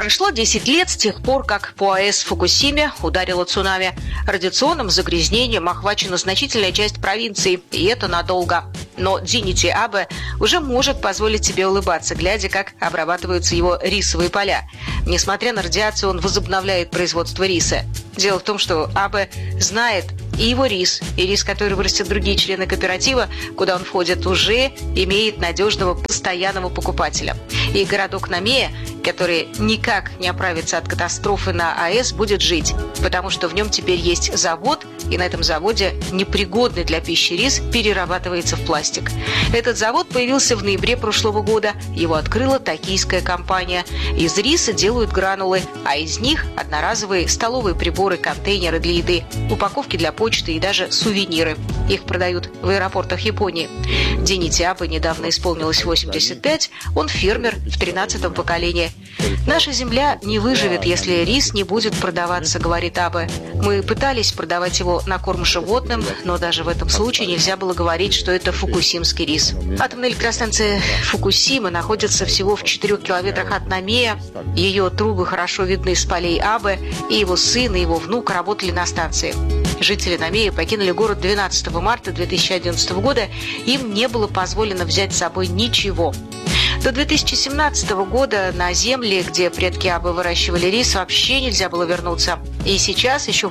Прошло 10 лет с тех пор, как по АЭС в Фукусиме ударило цунами. Радиационным загрязнением охвачена значительная часть провинции, и это надолго. Но Дзиничи Абе уже может позволить себе улыбаться, глядя, как обрабатываются его рисовые поля. Несмотря на радиацию, он возобновляет производство риса. Дело в том, что Абе знает и его рис, и рис, который вырастят другие члены кооператива, куда он входит, уже имеет надежного постоянного покупателя. И городок Намея, который никак не оправится от катастрофы на АЭС, будет жить, потому что в нем теперь есть завод, и на этом заводе непригодный для пищи рис перерабатывается в пластик. Этот завод появился в ноябре прошлого года. Его открыла токийская компания. Из риса делают гранулы, а из них одноразовые столовые приборы, контейнеры для еды, упаковки для почты и даже сувениры. Их продают в аэропортах Японии. Дзиничи Абе недавно исполнилось 85, он фермер в 13-м поколении. «Наша земля не выживет, если рис не будет продаваться», — говорит Абе. «Мы пытались продавать его на корм животным, но даже в этом случае нельзя было говорить, что это фукусимский рис». Атомная электростанция Фукусима находится всего в 4 километрах от Намея. Ее трубы хорошо видны с полей Абе, и его сын, и его внук работали на станции. Жители Намея покинули город 12 марта 2011 года. Им не было позволено взять с собой ничего. До 2017 года на земли, где предки Абе выращивали рис, вообще нельзя было вернуться. И сейчас еще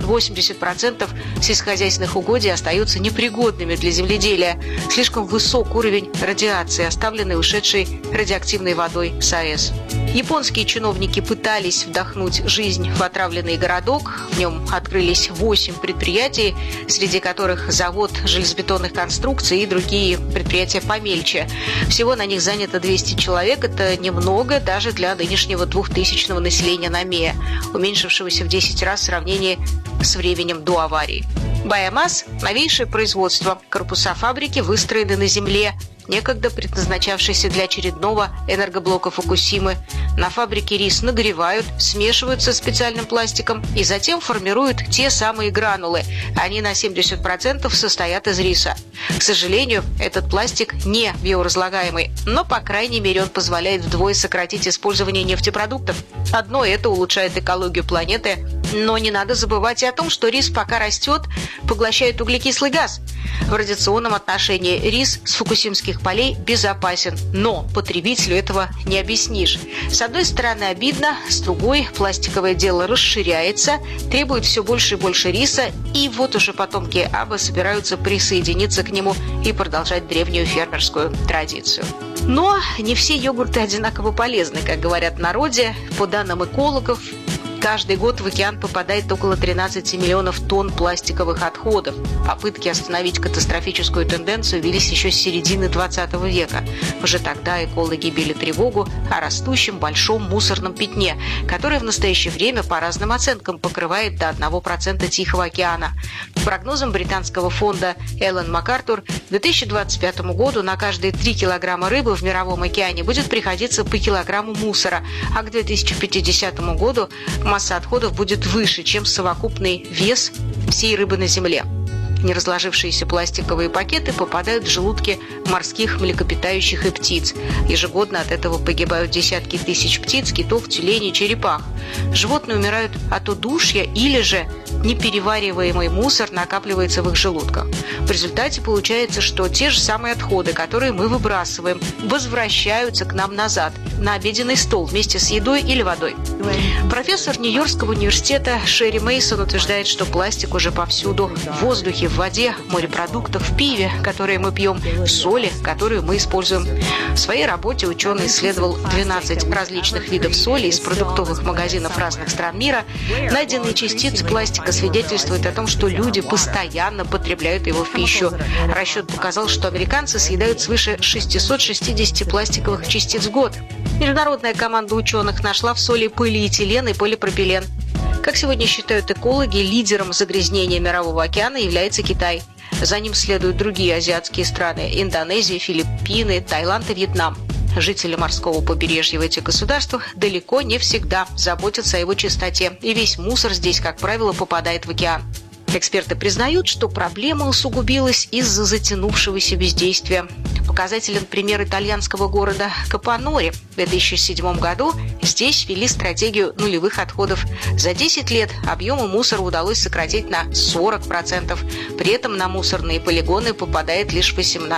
80% сельскохозяйственных угодий остаются непригодными для земледелия. Слишком высок уровень радиации, оставленный ушедшей радиоактивной водой с АЭС. Японские чиновники пытались вдохнуть жизнь в отравленный городок. В нем открылись 8 предприятий, среди которых завод железобетонных конструкций и другие предприятия помельче. Всего на них занято 200 человек. Это немного даже для нынешнего 2000-го населения Намея, уменьшившегося в 10 раз в сравнении с временем до аварии. Байомас – новейшее производство. Корпуса фабрики выстроены на земле, некогда предназначавшийся для очередного энергоблока Фукусимы. На фабрике рис нагревают, смешивают со специальным пластиком и затем формируют те самые гранулы. Они на 70% состоят из риса. К сожалению, этот пластик не биоразлагаемый, но, по крайней мере, он позволяет вдвое сократить использование нефтепродуктов. Одно это улучшает экологию планеты, но не надо забывать и о том, что рис, пока растет, поглощает углекислый газ. В радиационном отношении рис с фукусимских полей безопасен, но потребителю этого не объяснишь. С одной стороны обидно, с другой пластиковое дело расширяется, требует все больше и больше риса, и вот уже потомки Абе собираются присоединиться к нему и продолжать древнюю фермерскую традицию. Но не все йогурты одинаково полезны, как говорят в народе. По данным экологов, каждый год в океан попадает около 13 миллионов тонн пластиковых отходов. Попытки остановить катастрофическую тенденцию велись еще с середины 20 века. Уже тогда экологи били тревогу о растущем большом мусорном пятне, которое в настоящее время по разным оценкам покрывает до 1% Тихого океана. По прогнозам британского фонда Эллен МакАртур, к 2025 году на каждые 3 килограмма рыбы в Мировом океане будет приходиться по килограмму мусора, а к 2050 году масса отходов будет выше, чем совокупный вес всей рыбы на Земле. Неразложившиеся пластиковые пакеты попадают в желудки морских млекопитающих и птиц. Ежегодно от этого погибают десятки тысяч птиц, китов, тюленей, черепах. Животные умирают от удушья или же неперевариваемый мусор накапливается в их желудках. В результате получается, что те же самые отходы, которые мы выбрасываем, возвращаются к нам назад, на обеденный стол вместе с едой или водой. Профессор Нью-Йоркского университета Шерри Мейсон утверждает, что пластик уже повсюду: в воздухе, в воде, морепродуктах, в пиве, которое мы пьем, в соли, которую мы используем. В своей работе ученый исследовал 12 различных видов соли из продуктовых магазинов разных стран мира. Найденные частицы пластика свидетельствуют о том, что люди постоянно потребляют его в пищу. Расчет показал, что американцы съедают свыше 660 пластиковых частиц в год. Международная команда ученых нашла в соли полиэтилен и полипропилен. Как сегодня считают экологи, лидером загрязнения Мирового океана является Китай. За ним следуют другие азиатские страны – Индонезия, Филиппины, Таиланд и Вьетнам. Жители морского побережья в этих государствах далеко не всегда заботятся о его чистоте, и весь мусор здесь, как правило, попадает в океан. Эксперты признают, что проблема усугубилась из-за затянувшегося бездействия. Показателен пример итальянского города Капанори. В 2007 году Здесь ввели стратегию нулевых отходов. За 10 лет объемы мусора удалось сократить на 40%. При этом на мусорные полигоны попадает лишь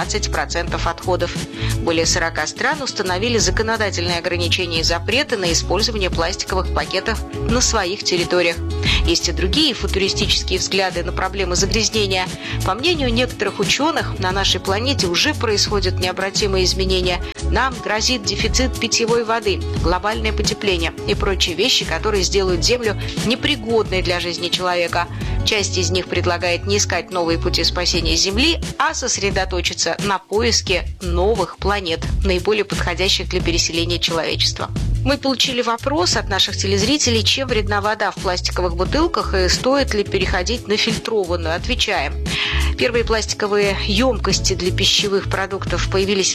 18% отходов. Более 40 стран установили законодательные ограничения и запреты на использование пластиковых пакетов на своих территориях. Есть и другие футуристические взгляды на проблемы загрязнения. По мнению некоторых ученых, на нашей планете уже происходят необратимые изменения. Нам грозит дефицит питьевой воды, глобальное потепление и прочие вещи, которые сделают Землю непригодной для жизни человека. Часть из них предлагает не искать новые пути спасения Земли, а сосредоточиться на поиске новых планет, наиболее подходящих для переселения человечества. Мы получили вопрос от наших телезрителей, чем вредна вода в пластиковых бутылках и стоит ли переходить на фильтрованную. Отвечаем. Первые пластиковые емкости для пищевых продуктов появились в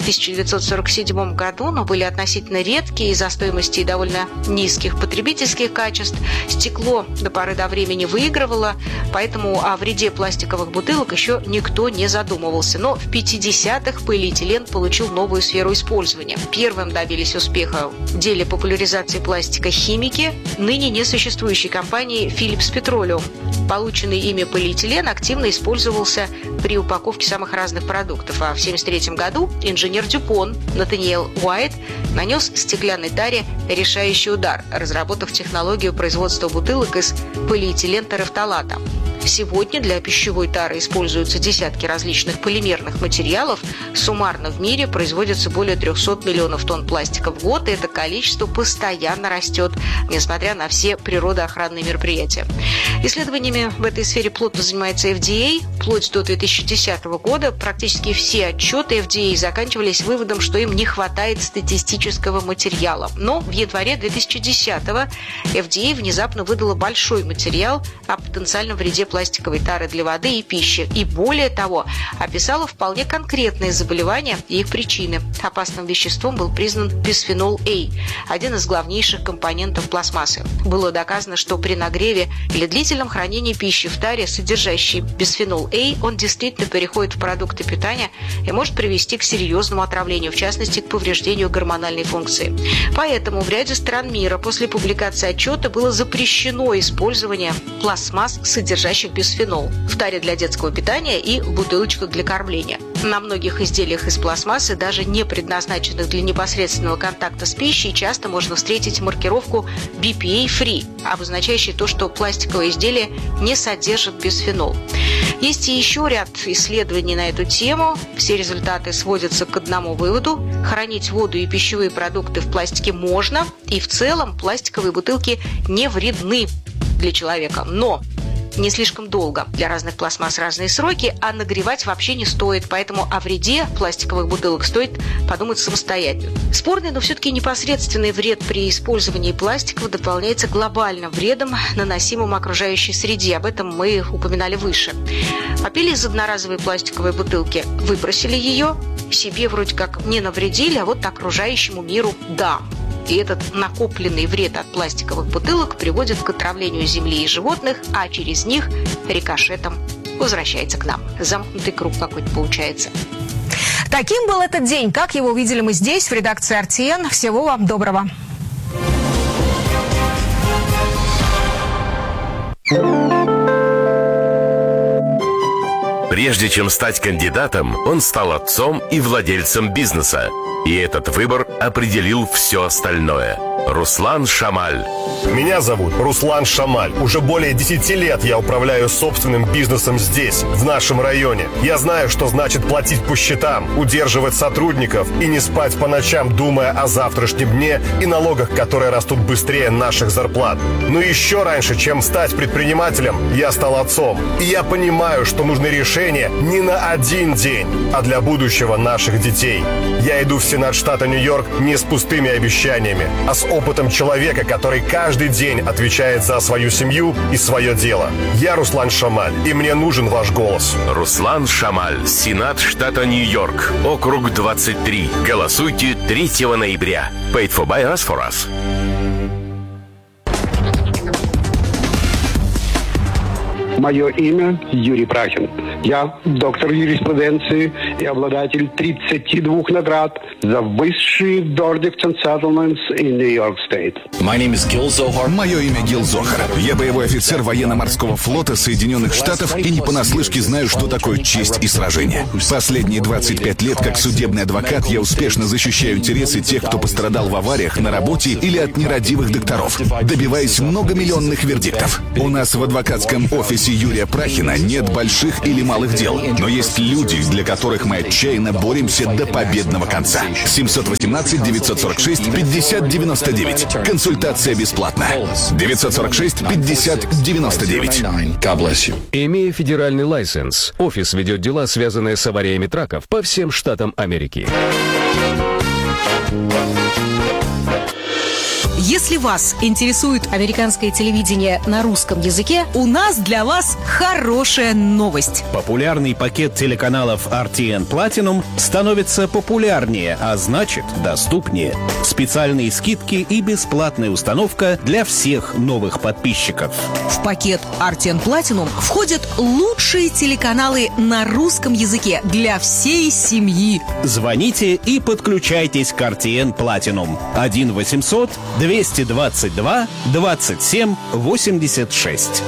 1947 году, но были относительно редкие из-за стоимости и довольно низких потребительских качеств. Стекло до поры до времени выигрывало, поэтому о вреде пластиковых бутылок еще никто не задумывался. Но в 50-х полиэтилен получил новую сферу использования. Первым добились успеха в деле популяризации пластика химики, ныне несуществующей компании Philips Petroleum. Полученный ими полиэтилен активно использовался при упаковке самых разных продуктов. А в 1973 году инженер Дюпон Натаниэл Уайт нанес стеклянной таре решающий удар, разработав технологию производства бутылок из полиэтилен-терафталата. Сегодня для пищевой тары используются десятки различных полимерных материалов. Суммарно в мире производится более 300 миллионов тонн пластика в год, и это количество постоянно растет, несмотря на все природоохранные мероприятия. Исследованиями в этой сфере плотно занимается FDA. Вплоть до 2010 года практически все отчеты FDA заканчивались выводом, что им не хватает статистического материала. Но в январе 2010-го FDA внезапно выдала большой материал о потенциальном вреде пластиковой тары для воды и пищи. И более того, описала вполне конкретные заболевания и их причины. Опасным веществом был признан бисфенол А, один из главнейших компонентов пластмассы. Было доказано, что при нагреве или длительном хранении пищи в таре, содержащей бисфенол А, он действительно переходит в продукты питания и может привести к серьезному отравлению, в частности, к повреждению гормональной функции. Поэтому в ряде стран мира после публикации отчета было запрещено использование пластмасс, содержащих бисфенол в таре для детского питания и в бутылочках для кормления. На многих изделиях из пластмассы, даже не предназначенных для непосредственного контакта с пищей, часто можно встретить маркировку BPA-free, обозначающую то, что пластиковое изделие не содержит бисфенол. Есть и еще ряд исследований на эту тему. Все результаты сводятся к одному выводу: хранить воду и пищевые продукты в пластике можно, и в целом пластиковые бутылки не вредны для человека. Но не слишком долго. Для разных пластмасс разные сроки, а нагревать вообще не стоит. Поэтому о вреде пластиковых бутылок стоит подумать самостоятельно. Спорный, но все-таки непосредственный вред при использовании пластиков дополняется глобальным вредом, наносимым окружающей среде. Об этом мы упоминали выше. Попили из одноразовой пластиковой бутылки, выбросили ее, себе вроде как не навредили, а вот окружающему миру – да. И этот накопленный вред от пластиковых бутылок приводит к отравлению земли и животных, а через них рикошетом возвращается к нам. Замкнутый круг какой-то получается. Таким был этот день. Как его увидели мы здесь, в редакции RTN. Всего вам доброго. Прежде чем стать кандидатом, он стал отцом и владельцем бизнеса. И этот выбор определил все остальное. Руслан Шамаль. Меня зовут Руслан Шамаль. Уже более 10 лет я управляю собственным бизнесом здесь, в нашем районе. Я знаю, что значит платить по счетам, удерживать сотрудников и не спать по ночам, думая о завтрашнем дне и налогах, которые растут быстрее наших зарплат. Но еще раньше, чем стать предпринимателем, я стал отцом. И я понимаю, что нужны решения не на один день, а для будущего наших детей. Я иду в Сенат штата Нью-Йорк не с пустыми обещаниями, а с опытом человека, который каждый день отвечает за свою семью и свое дело. Я Руслан Шамаль, и мне нужен ваш голос. Руслан Шамаль, Сенат штата Нью-Йорк, округ 23. Голосуйте 3 ноября. Paid for by us for us. Мое имя Юрий Прахин. Я доктор юриспруденции и обладатель 32 наград за высшие verdicts and settlements in New York State. Мое имя Гил Зохар. Я боевой офицер военно-морского флота Соединенных Штатов и не понаслышке знаю, что такое честь и сражение. Последние 25 лет как судебный адвокат я успешно защищаю интересы тех, кто пострадал в авариях на работе или от нерадивых докторов, добиваясь многомиллионных вердиктов. У нас в адвокатском офисе Юрия Прахина нет больших или малых дел, но есть люди, для которых мы отчаянно боремся до победного конца. 718-946-5099. Консультация бесплатна. 946-5099. Имея федеральный лайсенс, офис ведет дела, связанные с авариями траков по всем штатам Америки. Если вас интересует американское телевидение на русском языке, у нас для вас хорошая новость. Популярный пакет телеканалов RTN Platinum становится популярнее, а значит доступнее. Специальные скидки и бесплатная установка для всех новых подписчиков. В пакет RTN Platinum входят лучшие телеканалы на русском языке для всей семьи. Звоните и подключайтесь к RTN Platinum. 1-800-222-27-86.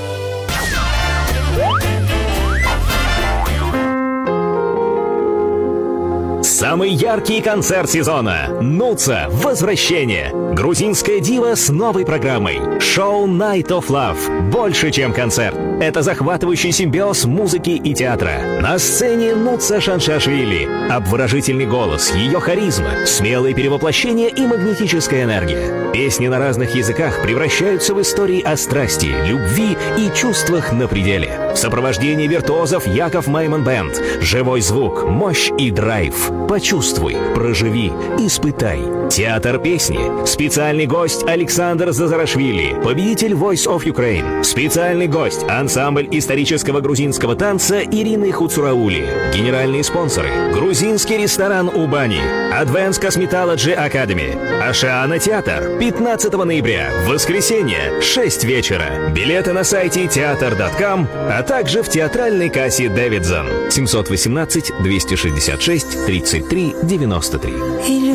Самый яркий концерт сезона. Нуца. Возвращение. Грузинская дива с новой программой. Шоу Night of Love. Больше, чем концерт. Это захватывающий симбиоз музыки и театра. На сцене Нуца Шаншашвили. Обворожительный голос, ее харизма, смелые перевоплощения и магнетическая энергия. Песни на разных языках превращаются в истории о страсти, любви и чувствах на пределе. В сопровождении виртуозов Яков Майман Бэнд. Живой звук, мощь и драйв. Почувствуй, проживи, испытай. Театр песни. Специальный гость Александр Зазарашвили, победитель Voice of Ukraine. Специальный гость ансамбль исторического грузинского танца Ирины Хуцураули. Генеральные спонсоры. Грузинский ресторан Убани. Advanced Cosmetology Academy. Ашиана театр. 15 ноября. Воскресенье. 6 вечера. Билеты на сайте theater.com, а также в театральной кассе Дэвидсон. 718-266-33-93.